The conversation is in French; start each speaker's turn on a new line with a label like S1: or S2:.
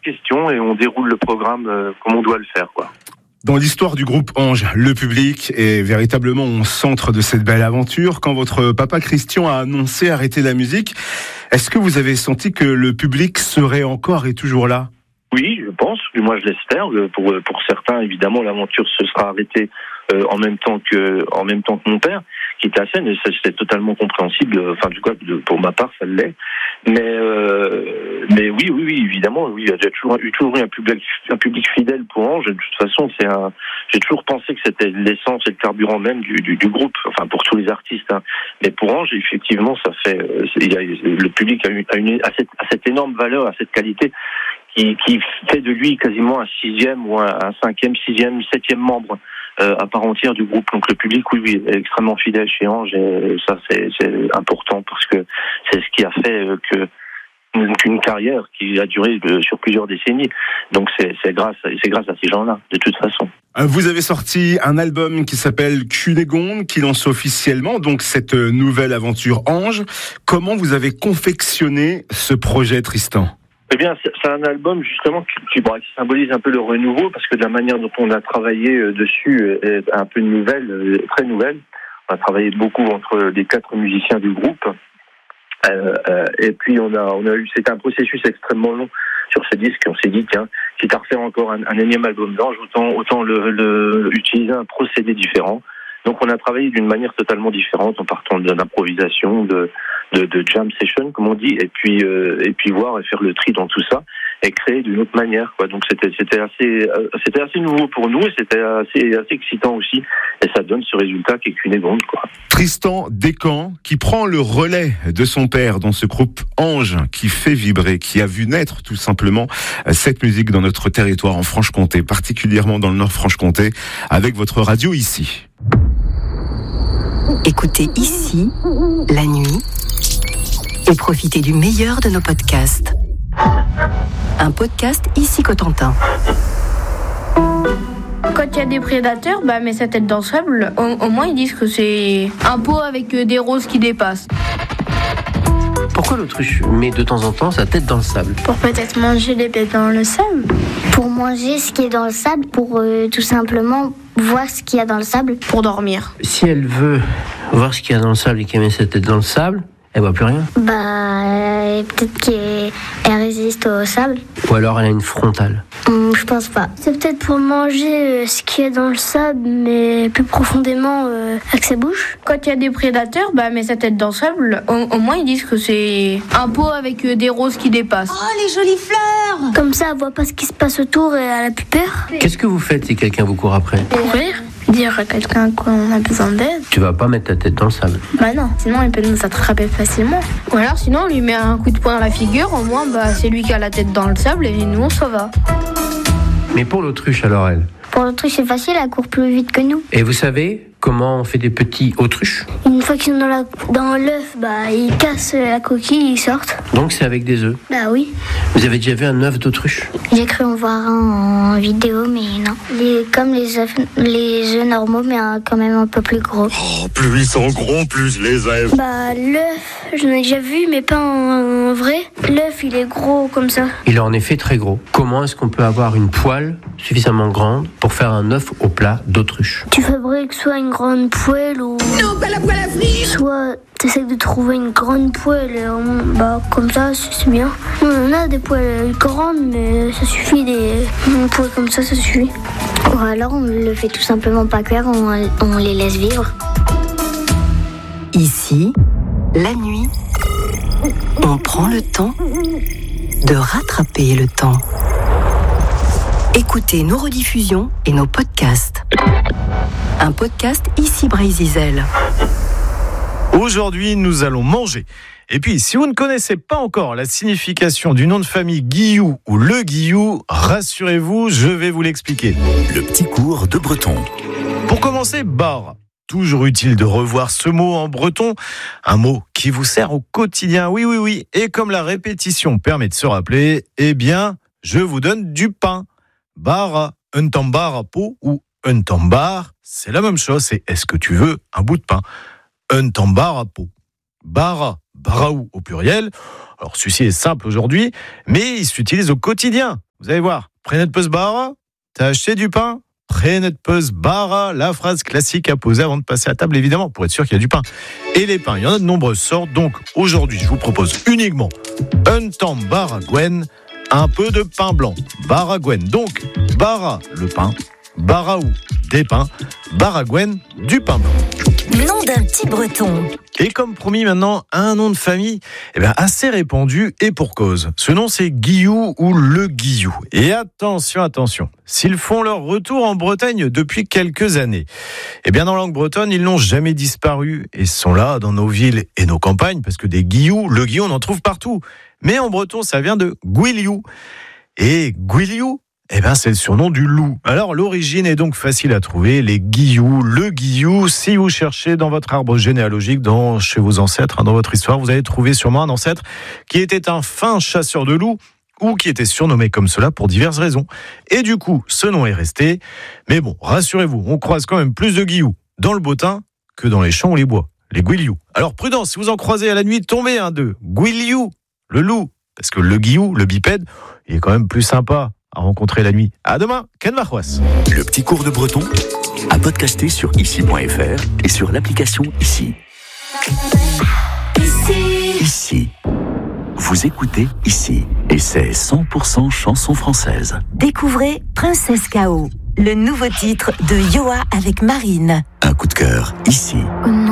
S1: questions et on déroule le programme comme on doit le faire, quoi.
S2: Dans l'histoire du groupe Ange, le public est véritablement au centre de cette belle aventure. Quand votre papa Christian a annoncé arrêter la musique, est-ce que vous avez senti que le public serait encore et toujours là ?
S1: Oui, je pense, du moins je l'espère. Pour certains, évidemment, l'aventure se sera arrêtée en même temps que mon père, qui était à Seine, et ça c'était totalement compréhensible. Enfin, du coup, pour ma part, ça l'est. Mais oui, évidemment, oui, j'ai toujours eu un public fidèle pour Ange. De toute façon, j'ai toujours pensé que c'était l'essence et le carburant même du groupe. Enfin, pour tous les artistes, hein. Mais pour Ange, effectivement, le public a cette énorme valeur, a cette qualité qui fait de lui quasiment un sixième ou un cinquième, sixième, septième membre à part entière du groupe. Donc le public, oui, est extrêmement fidèle chez Ange, et ça c'est important parce que c'est ce qui a fait qu'une carrière qui a duré sur plusieurs décennies. Donc c'est grâce à ces gens-là, de toute façon.
S2: Vous avez sorti un album qui s'appelle Cunégonde, qui lance officiellement donc cette nouvelle aventure Ange. Comment vous avez confectionné ce projet, Tristan ?
S1: Eh bien, c'est un album justement qui symbolise un peu le renouveau, parce que de la manière dont on a travaillé dessus est un peu nouvelle, très nouvelle. On a travaillé beaucoup entre les 4 musiciens du groupe, et puis on a eu, c'était un processus extrêmement long sur ce disque. On s'est dit tiens, quitte à refaire encore un énième album d'Ange, autant utiliser un procédé différent. Donc on a travaillé d'une manière totalement différente, en partant de l'improvisation, de jam session comme on dit, et puis voir et faire le tri dans tout ça et créer d'une autre manière, quoi. Donc c'était assez nouveau pour nous, et c'était assez excitant aussi, et ça donne ce résultat qui est Cunégonde, quoi.
S2: Tristan Descamps, qui prend le relais de son père dans ce groupe Ange, qui fait vibrer, qui a vu naître tout simplement cette musique dans notre territoire en Franche-Comté, particulièrement dans le Nord-Franche-Comté, avec votre radio ici.
S3: Écoutez ici, la nuit, et profitez du meilleur de nos podcasts. Un podcast ici Cotentin.
S4: Quand il y a des prédateurs, met sa tête dans le sable, au moins ils disent que c'est un pot avec des roses qui dépassent.
S5: Pourquoi l'autruche met de temps en temps sa tête dans le sable ?
S6: Pour peut-être manger les bêtes dans le sable. Pour manger ce qui est dans le sable, pour tout simplement voir ce qu'il y a dans le sable.
S4: Pour dormir.
S5: Si elle veut voir ce qu'il y a dans le sable et qu'elle met sa tête dans le sable, elle voit plus rien.
S6: Peut-être qu'elle résiste au sable.
S5: Ou alors elle a une frontale.
S6: Je pense pas. C'est peut-être pour manger ce qu'il y a dans le sable, mais plus profondément avec sa bouche.
S4: Quand il y a des prédateurs, met sa tête dans le sable, au moins ils disent que c'est un pot avec des roses qui dépassent.
S7: Oh, les jolies fleurs!
S6: Comme ça, elle voit pas ce qui se passe autour et elle a plus peur.
S5: Qu'est-ce que vous faites si quelqu'un vous court après ?
S6: Courir. Dire à quelqu'un qu'on a besoin d'aide.
S5: Tu vas pas mettre ta tête dans le sable.
S6: Non, sinon il peut nous attraper facilement.
S4: Ou alors sinon on lui met un coup de poing dans la figure, au moins c'est lui qui a la tête dans le sable et nous on s'en va.
S5: Mais pour l'autruche alors elle ?
S6: Pour l'autruche c'est facile, elle court plus vite que nous.
S5: Et vous savez comment on fait des petits autruches ?
S6: Une fois qu'ils sont dans l'œuf, ils cassent la coquille, ils sortent.
S5: Donc c'est avec des œufs ?
S6: Oui.
S5: Vous avez déjà vu un œuf d'autruche ?
S6: J'ai cru en voir un en vidéo, mais non. Comme les œufs normaux, mais quand même un peu plus gros.
S8: Oh, plus ils sont gros, plus les œufs.
S6: L'œuf, j'en ai déjà vu, mais pas en vrai. L'œuf, il est gros comme ça.
S5: Il est en effet très gros. Comment est-ce qu'on peut avoir une poêle suffisamment grande pour faire un œuf au plat d'autruche ?
S6: Tu fabriques soit une grande poêle ou...
S7: Non, pas la poêle à frire!
S6: Soit t'essaies de trouver une grande poêle, comme ça, c'est bien. On a des poêles grandes, mais ça suffit, une poêle comme ça suffit. Ou alors on le fait tout simplement pas cuire, on les laisse vivre.
S3: Ici, la nuit, on prend le temps de rattraper le temps. Écoutez nos rediffusions et nos podcasts. Un podcast ici Brésil.
S9: Aujourd'hui, nous allons manger. Et puis, si vous ne connaissez pas encore la signification du nom de famille Guillou ou Le Guillou, rassurez-vous, je vais vous l'expliquer.
S8: Le petit cours de breton.
S9: Pour commencer, bar. Toujours utile de revoir ce mot en breton, un mot qui vous sert au quotidien. Oui. Et comme la répétition permet de se rappeler, je vous donne du pain. Bar, un tambar à pot ou un tambar, c'est la même chose, c'est est-ce que tu veux un bout de pain ? Un tambar à pot. Bara, baraou au pluriel. Alors celui-ci est simple aujourd'hui, mais il s'utilise au quotidien. vous allez voir. Prenet peus bara, t'as acheté du pain? Prenet peus bara, la phrase classique à poser avant de passer à table, évidemment, pour être sûr qu'il y a du pain. Et les pains, il y en a de nombreuses sortes, donc aujourd'hui, je vous propose uniquement un temps baraguen, un peu de pain blanc, baraguen. Donc, bara, le pain, baraou, des pains, baraguen, du pain blanc.
S3: Nom d'un petit breton.
S9: Et comme promis maintenant, un nom de famille assez répandu et pour cause. Ce nom c'est Guillou ou le Guillou. Et attention, s'ils font leur retour en Bretagne depuis quelques années, dans langue bretonne, ils n'ont jamais disparu et sont là dans nos villes et nos campagnes parce que des Guillou, le Guillou, on en trouve partout. Mais en breton, ça vient de Guiliou. Et Guiliou, c'est le surnom du loup. Alors, l'origine est donc facile à trouver. Les Guillou, le Guillou. Si vous cherchez dans votre arbre généalogique, chez vos ancêtres, dans votre histoire, vous allez trouver sûrement un ancêtre qui était un fin chasseur de loups ou qui était surnommé comme cela pour diverses raisons. Et du coup, ce nom est resté. Mais bon, rassurez-vous, on croise quand même plus de Guillou dans le bottin que dans les champs ou les bois. Les Guiliou. Alors, prudence, si vous en croisez à la nuit, tombez un de Guiliou, le loup. Parce que le Guillou, le bipède, il est quand même plus sympa à rencontrer la nuit. À demain, Ken Marquas.
S8: Le petit cours de breton à podcaster sur ici.fr et sur l'application Ici. Ici. Vous écoutez Ici et c'est 100% chanson française.
S3: Découvrez Princesse K.O., le nouveau titre de Yoa avec Marine.
S8: Un coup de cœur Ici.